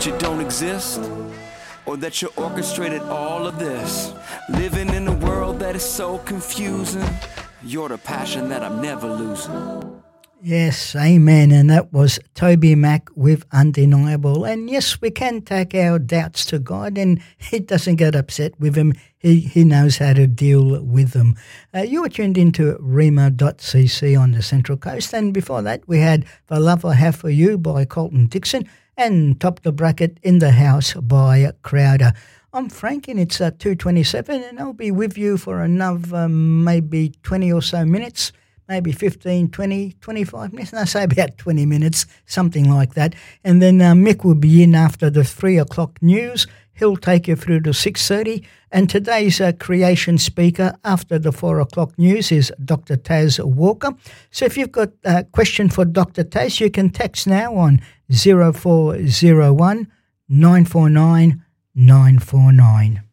you don't exist, or that you orchestrated all of this. Living in a world that is so confusing, you're the passion that I'm never losing. Yes, amen. And that was Toby Mac with Undeniable. And yes, we can take our doubts to God, and He doesn't get upset with them. He knows how to deal with them. You were tuned into Rhema.cc on the Central Coast. And before that, we had The Love I Have For You by Colton Dixon and Top the Bracket in the House by Crowder. I'm Frank, and it's 2:27, and I'll be with you for another maybe 20 or so minutes. Maybe 15, 20, 25 minutes. No, say about 20 minutes, something like that. And then Mick will be in after the 3 o'clock news. He'll take you through to 6:30. And today's creation speaker after the 4 o'clock news is Dr. Taz Walker. So if you've got a question for Dr. Taz, you can text now on 0401 949 949.